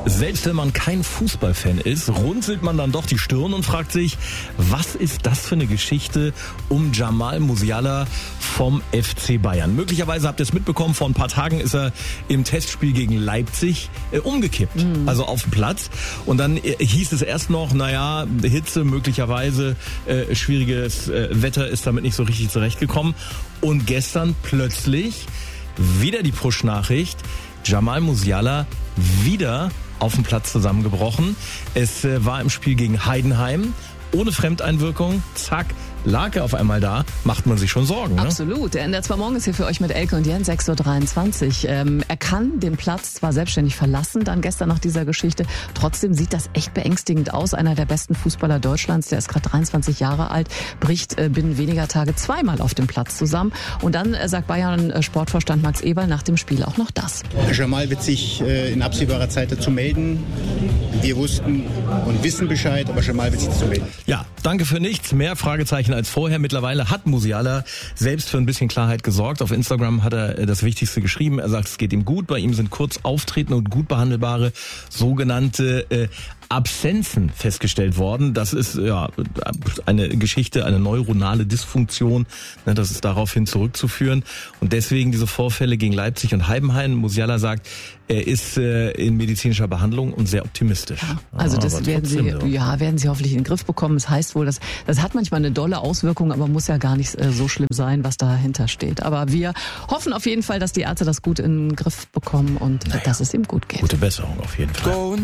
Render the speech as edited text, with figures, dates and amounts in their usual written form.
Selbst wenn man kein Fußballfan ist, runzelt man dann doch die Stirn und fragt sich, was ist das für eine Geschichte um Jamal Musiala vom FC Bayern? Möglicherweise habt ihr es mitbekommen, vor ein paar Tagen ist er im Testspiel gegen Leipzig umgekippt, also auf dem Platz. Und dann hieß es erst noch, naja, Hitze, möglicherweise schwieriges Wetter, ist damit nicht so richtig zurechtgekommen. Und gestern plötzlich wieder die Push-Nachricht, Jamal Musiala wieder auf dem Platz zusammengebrochen. Es war im Spiel gegen Heidenheim. Ohne Fremdeinwirkung, zack, lag er auf einmal da, macht man sich schon Sorgen. Ne? Absolut. Der NDR 2 Morgen ist hier für euch mit Elke und Jens, 6.23 Uhr. Er kann den Platz zwar selbstständig verlassen, dann gestern nach dieser Geschichte. Trotzdem sieht das echt beängstigend aus. Einer der besten Fußballer Deutschlands, der ist gerade 23 Jahre alt, bricht binnen weniger Tage zweimal auf dem Platz zusammen. Und dann sagt Bayern-Sportvorstand Max Eberl nach dem Spiel auch noch das. Jamal wird sich in absehbarer Zeit dazu melden. Wir wussten und wissen Bescheid, aber Jamal wird sich dazu melden. Ja, danke für nichts. Mehr Fragezeichen als vorher. Mittlerweile hat Musiala selbst für ein bisschen Klarheit gesorgt. Auf Instagram hat er das Wichtigste geschrieben. Er sagt, es geht ihm gut. Bei ihm sind kurz auftretende und gut behandelbare sogenannte Absenzen festgestellt worden. Das ist ja eine Geschichte, eine neuronale Dysfunktion. Das ist daraufhin zurückzuführen. Und deswegen diese Vorfälle gegen Leipzig und Heidenheim. Musiala sagt, er ist in medizinischer Behandlung und sehr optimistisch. Ja, also das werden Sie hoffentlich in den Griff bekommen. Das heißt wohl, das hat manchmal eine dolle Auswirkung, aber muss ja gar nicht so schlimm sein, was dahinter steht. Aber wir hoffen auf jeden Fall, dass die Ärzte das gut in den Griff bekommen und dass es ihm gut geht. Gute Besserung auf jeden Fall.